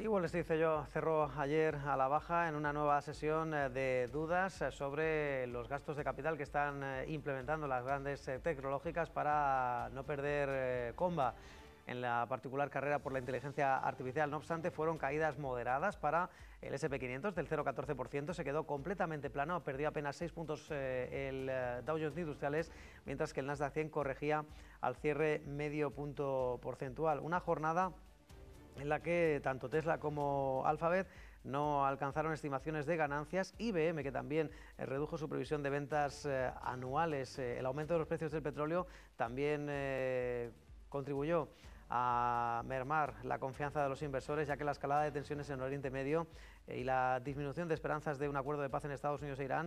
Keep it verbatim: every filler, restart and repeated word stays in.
Y Wall Street cerró ayer a la baja en una nueva sesión de dudas sobre los gastos de capital que están implementando las grandes tecnológicas para no perder comba en la particular carrera por la inteligencia artificial. No obstante, fueron caídas moderadas para el ese and pe quinientos del cero coma catorce por ciento, se quedó completamente plano, perdió apenas seis puntos eh, el Dow Jones Industriales, mientras que el Nasdaq cien corregía al cierre medio punto porcentual. Una jornada en la que tanto Tesla como Alphabet no alcanzaron estimaciones de ganancias. I B M, que también eh, redujo su previsión de ventas eh, anuales. Eh, el aumento de los precios del petróleo también eh, contribuyó a mermar la confianza de los inversores, ya que la escalada de tensiones en Oriente Medio eh, y la disminución de esperanzas de un acuerdo de paz en Estados Unidos e Irán